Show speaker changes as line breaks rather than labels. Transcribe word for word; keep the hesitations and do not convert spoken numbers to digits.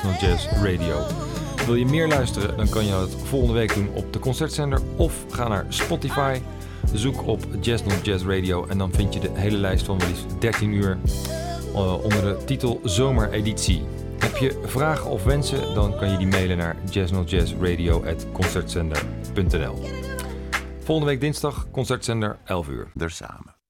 Not Jazz Radio. Wil je meer luisteren, dan kan je dat volgende week doen op de Concertzender of ga naar Spotify. Zoek op Jazz Not Jazz Radio en dan vind je de hele lijst van wel liefst dertien uur uh, onder de titel Zomereditie. Heb je vragen of wensen, dan kan je die mailen naar jazznotjazzradio at concertzender punt n l. Volgende week dinsdag, Concertzender, elf uur.
Er samen.